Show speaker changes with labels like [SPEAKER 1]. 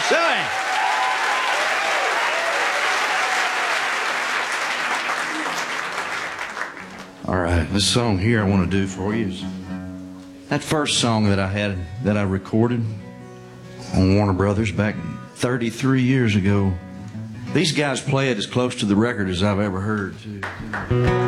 [SPEAKER 1] Silly. All right, this song here I want to do for you is that first song that I recorded on Warner Brothers back 33 years ago. These guys play it as close to the record as I've ever heard, too.